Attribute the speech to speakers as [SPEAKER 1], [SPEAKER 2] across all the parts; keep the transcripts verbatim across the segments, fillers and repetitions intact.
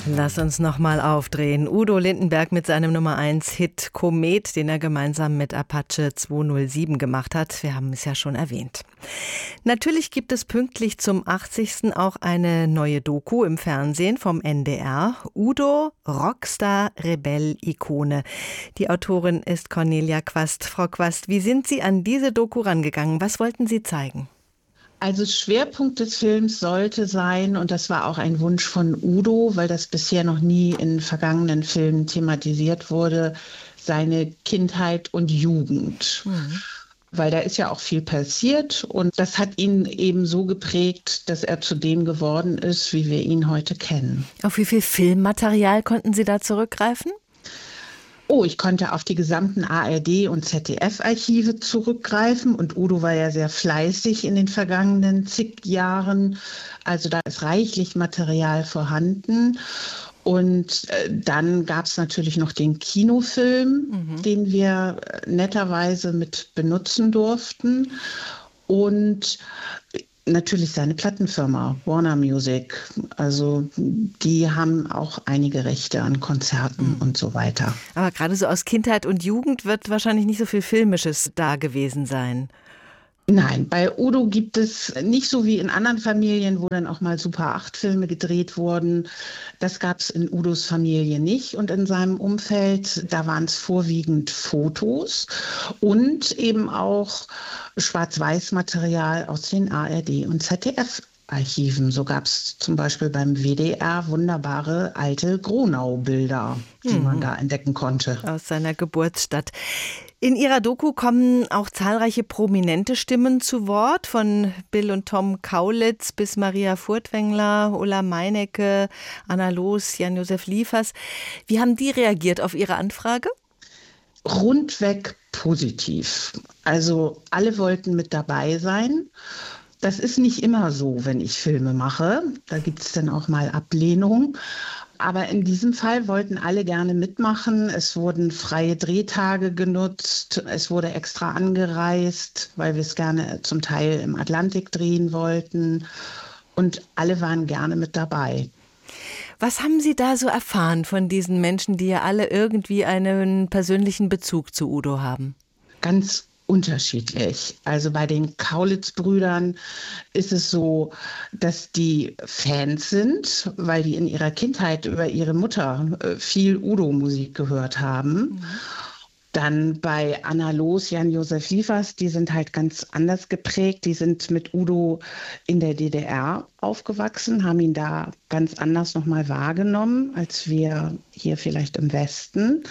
[SPEAKER 1] Lass uns nochmal aufdrehen. Udo Lindenberg mit seinem Nummer eins Hit Komet, den er gemeinsam mit Apache zweihundertsieben gemacht hat. Wir haben es ja schon erwähnt. Natürlich gibt es pünktlich zum achtzigsten auch eine neue Doku im Fernsehen vom N D R. Udo, Rockstar, Rebell, Ikone. Die Autorin ist Cornelia Quast. Frau Quast, wie sind Sie an diese Doku rangegangen? Was wollten Sie zeigen?
[SPEAKER 2] Also Schwerpunkt des Films sollte sein, und das war auch ein Wunsch von Udo, weil das bisher noch nie in vergangenen Filmen thematisiert wurde, seine Kindheit und Jugend. Mhm. Weil da ist ja auch viel passiert und das hat ihn eben so geprägt, dass er zu dem geworden ist, wie wir ihn heute kennen.
[SPEAKER 1] Auf wie viel Filmmaterial konnten Sie da zurückgreifen?
[SPEAKER 2] Oh, ich konnte auf die gesamten A R D- und Z D F-Archive zurückgreifen und Udo war ja sehr fleißig in den vergangenen zig Jahren. Also da ist reichlich Material vorhanden. Und äh, dann gab es natürlich noch den Kinofilm, mhm. den wir netterweise mit benutzen durften. Und natürlich seine Plattenfirma, Warner Music. Also die haben auch einige Rechte an Konzerten mhm. und so weiter.
[SPEAKER 1] Aber gerade so aus Kindheit und Jugend wird wahrscheinlich nicht so viel Filmisches da gewesen sein.
[SPEAKER 2] Nein, bei Udo gibt es nicht so wie in anderen Familien, wo dann auch mal Super acht Filme gedreht wurden. Das gab es in Udos Familie nicht und in seinem Umfeld. Da waren es vorwiegend Fotos und eben auch Schwarz-Weiß-Material aus den A R D- und Z D F-Archiven. So gab es zum Beispiel beim W D R wunderbare alte Gronau-Bilder, die mhm. man da entdecken konnte.
[SPEAKER 1] Aus seiner Geburtsstadt. In Ihrer Doku kommen auch zahlreiche prominente Stimmen zu Wort, von Bill und Tom Kaulitz bis Maria Furtwängler, Ulla Meinecke, Anna Loos, Jan-Josef Liefers. Wie haben die reagiert auf Ihre Anfrage?
[SPEAKER 2] Rundweg positiv. Also alle wollten mit dabei sein. Das ist nicht immer so, wenn ich Filme mache. Da gibt es dann auch mal Ablehnung. Aber in diesem Fall wollten alle gerne mitmachen. Es wurden freie Drehtage genutzt. Es wurde extra angereist, weil wir es gerne zum Teil im Atlantik drehen wollten. Und alle waren gerne mit dabei.
[SPEAKER 1] Was haben Sie da so erfahren von diesen Menschen, die ja alle irgendwie einen persönlichen Bezug zu Udo haben?
[SPEAKER 2] Ganz unterschiedlich. Also bei den Kaulitz-Brüdern ist es so, dass die Fans sind, weil die in ihrer Kindheit über ihre Mutter viel Udo-Musik gehört haben. Mhm. Dann bei Anna Loos, Jan-Josef Liefers, die sind halt ganz anders geprägt. Die sind mit Udo in der D D R aufgewachsen, haben ihn da ganz anders nochmal wahrgenommen, als wir hier vielleicht im Westen.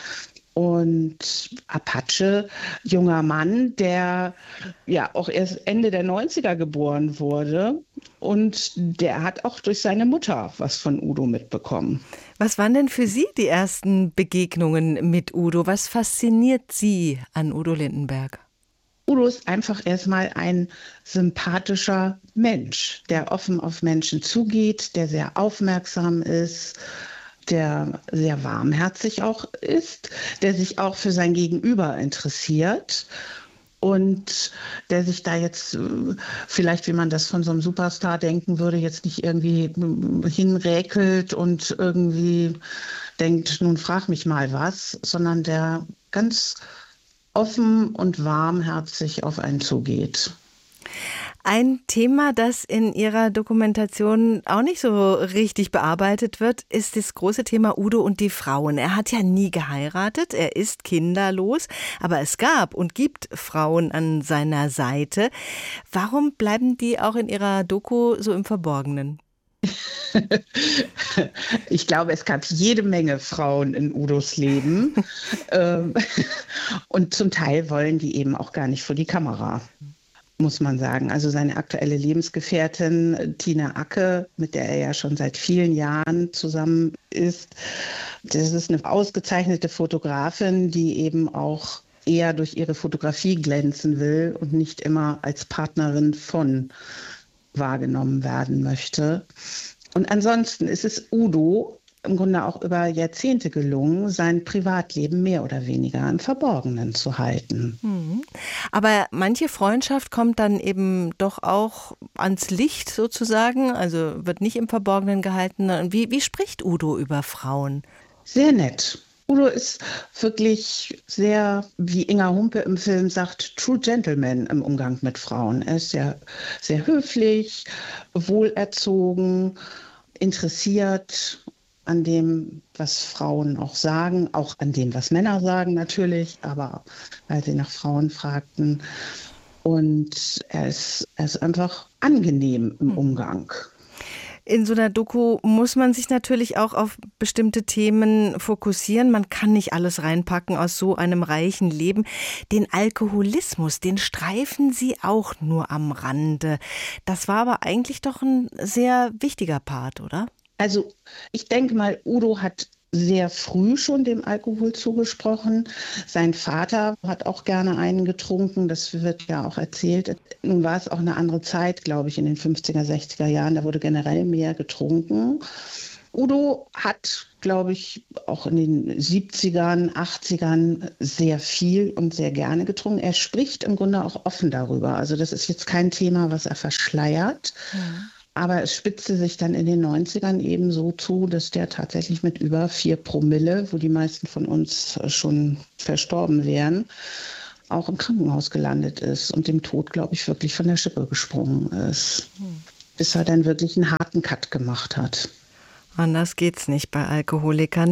[SPEAKER 2] Und Apache, junger Mann, der ja auch erst Ende der neunziger geboren wurde. Und der hat auch durch seine Mutter was von Udo mitbekommen.
[SPEAKER 1] Was waren denn für Sie die ersten Begegnungen mit Udo? Was fasziniert Sie an Udo Lindenberg?
[SPEAKER 2] Udo ist einfach erstmal ein sympathischer Mensch, der offen auf Menschen zugeht, der sehr aufmerksam ist, der sehr warmherzig auch ist, der sich auch für sein Gegenüber interessiert und der sich da jetzt vielleicht, wie man das von so einem Superstar denken würde, jetzt nicht irgendwie hinräkelt und irgendwie denkt, nun frag mich mal was, sondern der ganz offen und warmherzig auf einen zugeht.
[SPEAKER 1] Ein Thema, das in Ihrer Dokumentation auch nicht so richtig bearbeitet wird, ist das große Thema Udo und die Frauen. Er hat ja nie geheiratet, er ist kinderlos, aber es gab und gibt Frauen an seiner Seite. Warum bleiben die auch in Ihrer Doku so im Verborgenen?
[SPEAKER 2] Ich glaube, es gab jede Menge Frauen in Udos Leben und zum Teil wollen die eben auch gar nicht vor die Kamera, muss man sagen. Also seine aktuelle Lebensgefährtin Tina Acke, mit der er ja schon seit vielen Jahren zusammen ist, das ist eine ausgezeichnete Fotografin, die eben auch eher durch ihre Fotografie glänzen will und nicht immer als Partnerin von wahrgenommen werden möchte. Und ansonsten ist es Udo, im Grunde auch über Jahrzehnte gelungen, sein Privatleben mehr oder weniger im Verborgenen zu halten.
[SPEAKER 1] Mhm. Aber manche Freundschaft kommt dann eben doch auch ans Licht sozusagen, also wird nicht im Verborgenen gehalten. Wie, wie spricht Udo über Frauen?
[SPEAKER 2] Sehr nett. Udo ist wirklich sehr, wie Inga Humpe im Film sagt, True Gentleman im Umgang mit Frauen. Er ist sehr, sehr höflich, wohlerzogen, interessiert an dem, was Frauen auch sagen, auch an dem, was Männer sagen natürlich, aber weil sie nach Frauen fragten. Und er ist, er ist einfach angenehm im Umgang.
[SPEAKER 1] In so einer Doku muss man sich natürlich auch auf bestimmte Themen fokussieren. Man kann nicht alles reinpacken aus so einem reichen Leben. Den Alkoholismus, den streifen Sie auch nur am Rande. Das war aber eigentlich doch ein sehr wichtiger Part, oder?
[SPEAKER 2] Also ich denke mal, Udo hat sehr früh schon dem Alkohol zugesprochen. Sein Vater hat auch gerne einen getrunken, das wird ja auch erzählt. Nun war es auch eine andere Zeit, glaube ich, in den fünfziger, sechziger Jahren, da wurde generell mehr getrunken. Udo hat, glaube ich, auch in den siebzigern, achtzigern sehr viel und sehr gerne getrunken. Er spricht im Grunde auch offen darüber. Also das ist jetzt kein Thema, was er verschleiert. Mhm. Aber es spitzte sich dann in den neunzigern eben so zu, dass der tatsächlich mit über vier Promille, wo die meisten von uns schon verstorben wären, auch im Krankenhaus gelandet ist und dem Tod, glaube ich, wirklich von der Schippe gesprungen ist. Hm. Bis er dann wirklich einen harten Cut gemacht hat.
[SPEAKER 1] Anders geht's nicht bei Alkoholikern.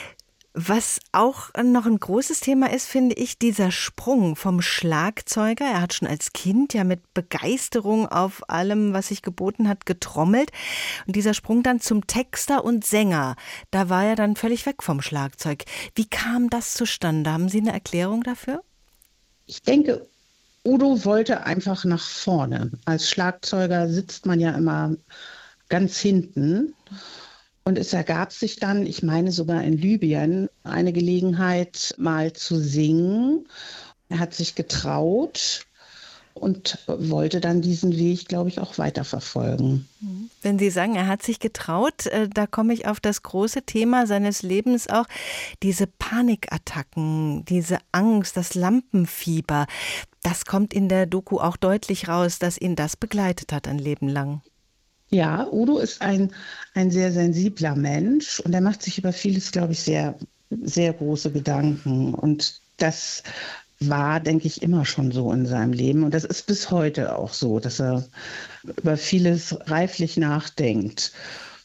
[SPEAKER 1] Was auch noch ein großes Thema ist, finde ich, dieser Sprung vom Schlagzeuger. Er hat schon als Kind ja mit Begeisterung auf allem, was sich geboten hat, getrommelt. Und dieser Sprung dann zum Texter und Sänger, da war er dann völlig weg vom Schlagzeug. Wie kam das zustande? Haben Sie eine Erklärung dafür?
[SPEAKER 2] Ich denke, Udo wollte einfach nach vorne. Als Schlagzeuger sitzt man ja immer ganz hinten. Und es ergab sich dann, ich meine sogar in Libyen, eine Gelegenheit, mal zu singen. Er hat sich getraut und wollte dann diesen Weg, glaube ich, auch weiterverfolgen.
[SPEAKER 1] Wenn Sie sagen, er hat sich getraut, da komme ich auf das große Thema seines Lebens auch, diese Panikattacken, diese Angst, das Lampenfieber. Das kommt in der Doku auch deutlich raus, dass ihn das begleitet hat ein Leben lang.
[SPEAKER 2] Ja, Udo ist ein, ein sehr sensibler Mensch und er macht sich über vieles, glaube ich, sehr, sehr große Gedanken. Und das war, denke ich, immer schon so in seinem Leben. Und das ist bis heute auch so, dass er über vieles reiflich nachdenkt.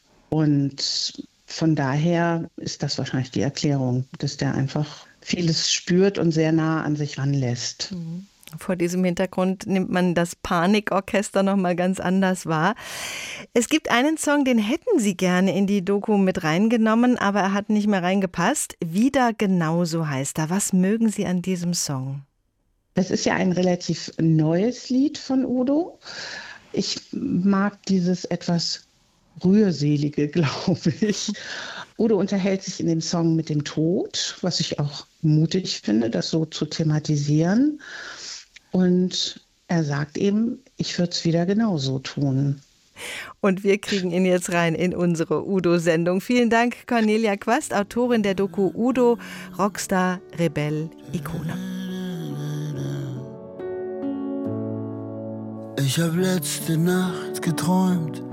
[SPEAKER 2] Und von daher ist das wahrscheinlich die Erklärung, dass der einfach vieles spürt und sehr nah an sich ranlässt.
[SPEAKER 1] Mhm. Vor diesem Hintergrund nimmt man das Panikorchester noch mal ganz anders wahr. Es gibt einen Song, den hätten Sie gerne in die Doku mit reingenommen, aber er hat nicht mehr reingepasst. Wieder genauso heißt er. Was mögen Sie an diesem Song?
[SPEAKER 2] Das ist ja ein relativ neues Lied von Udo. Ich mag dieses etwas rührselige, glaube ich. Udo unterhält sich in dem Song mit dem Tod, was ich auch mutig finde, das so zu thematisieren. Und er sagt eben, ich würde es wieder genauso tun.
[SPEAKER 1] Und wir kriegen ihn jetzt rein in unsere Udo-Sendung. Vielen Dank, Cornelia Quast, Autorin der Doku Udo, Rockstar, Rebell, Ikone.
[SPEAKER 3] Ich habe letzte Nacht geträumt,